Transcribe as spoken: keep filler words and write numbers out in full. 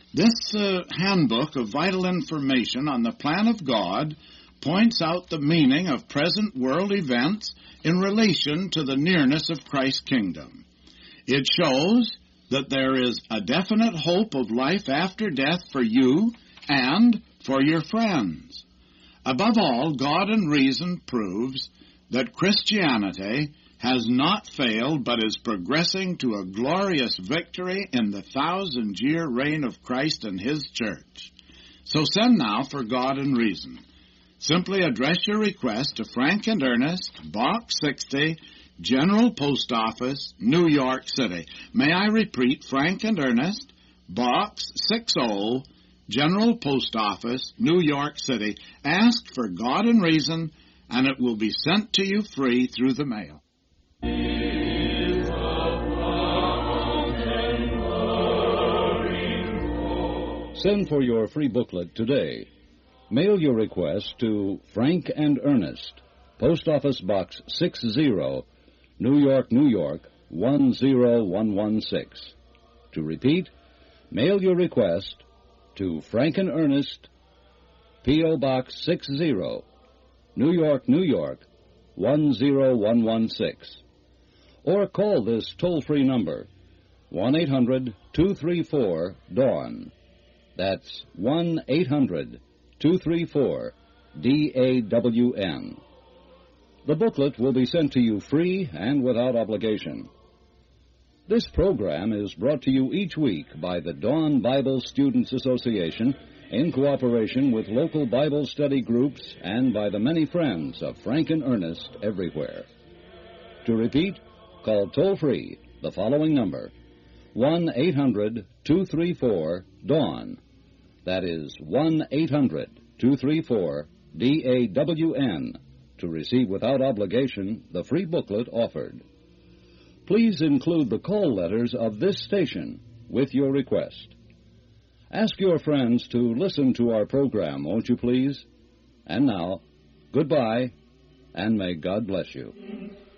This uh, handbook of vital information on the plan of God points out the meaning of present world events in relation to the nearness of Christ's kingdom. It shows that there is a definite hope of life after death for you and for your friends. Above all, God and reason proves that Christianity has not failed but is progressing to a glorious victory in the thousand-year reign of Christ and His church. So send now for God and reason. Simply address your request to Frank and Ernest, Box sixty, General Post Office, New York City. May I repeat, Frank and Ernest, Box sixty, General Post Office, New York City. Ask for God and reason, and it will be sent to you free through the mail. Send for your free booklet today. Mail your request to Frank and Ernest, Post Office Box sixty, New York, New York, one zero one one six. To repeat, mail your request to Frank and Ernest, P O. Box sixty, New York, New York, one zero one one six. Or call this toll-free number, one eight hundred two three four DAWN. That's one eight hundred two three four D A W N. The booklet will be sent to you free and without obligation. This program is brought to you each week by the Dawn Bible Students Association in cooperation with local Bible study groups and by the many friends of Frank and Ernest everywhere. To repeat, call toll-free the following number, one eight hundred two three four DAWN. That is one eight hundred two three four D A W N to receive without obligation the free booklet offered. Please include the call letters of this station with your request. Ask your friends to listen to our program, won't you please? And now, goodbye, and may God bless you.